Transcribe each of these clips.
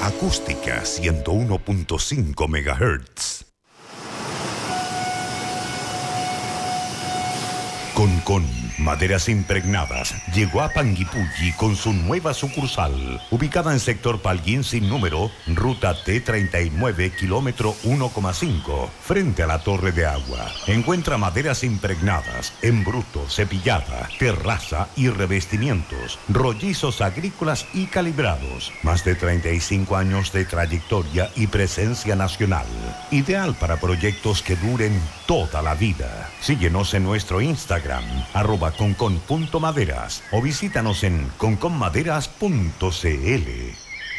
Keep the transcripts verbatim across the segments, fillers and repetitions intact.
Acústica ciento uno punto cinco megahertz. Concon Maderas Impregnadas llegó a Panguipulli con su nueva sucursal, ubicada en sector Palguín sin número, ruta T treinta y nueve, kilómetro uno coma cinco, frente a la Torre de Agua. Encuentra maderas impregnadas, en bruto, cepillada, terraza y revestimientos, rollizos agrícolas y calibrados. Más de treinta y cinco años de trayectoria y presencia nacional. Ideal para proyectos que duren toda la vida. Síguenos en nuestro Instagram, arroba concon.maderas, o visítanos en conconmaderas punto cl.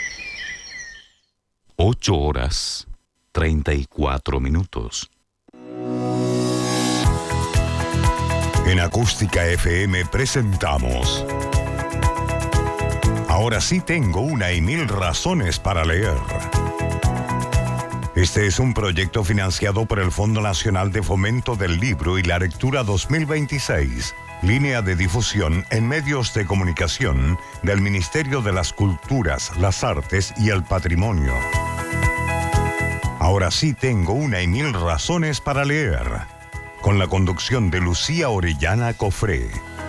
Ocho horas, treinta y cuatro minutos. En Acústica F M presentamos Ahora sí tengo una y mil razones para leer. Este es un proyecto financiado por el Fondo Nacional de Fomento del Libro y la Lectura dos mil veintiséis, línea de difusión en medios de comunicación del Ministerio de las Culturas, las Artes y el Patrimonio. Ahora sí tengo una y mil razones para leer, con la conducción de Lucía Orellana Cofré.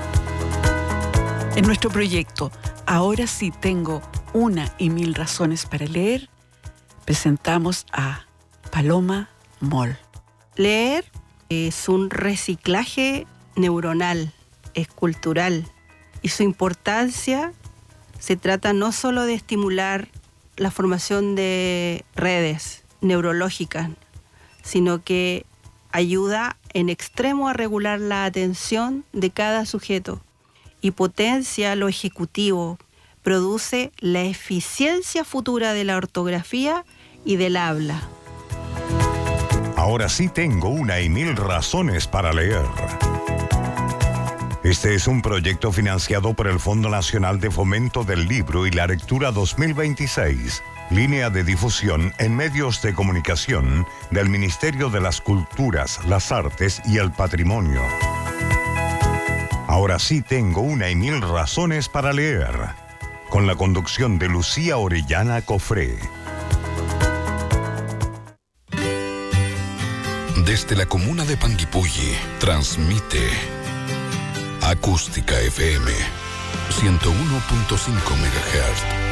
En nuestro proyecto Ahora sí tengo una y mil razones para leer, presentamos a Paloma Moll. Leer es un reciclaje neuronal, es cultural, y su importancia se trata no solo de estimular la formación de redes neurológicas, sino que ayuda en extremo a regular la atención de cada sujeto y potencia lo ejecutivo, produce la eficiencia futura de la ortografía y del habla. Ahora sí tengo una y mil razones para leer. Este es un proyecto financiado por el Fondo Nacional de Fomento del Libro y la Lectura dos mil veintiséis, línea de difusión en medios de comunicación del Ministerio de las Culturas, las Artes y el Patrimonio. Ahora sí tengo una y mil razones para leer, con la conducción de Lucía Orellana Cofré. Desde la comuna de Panguipulli, transmite Acústica F M ciento uno punto cinco megahertz.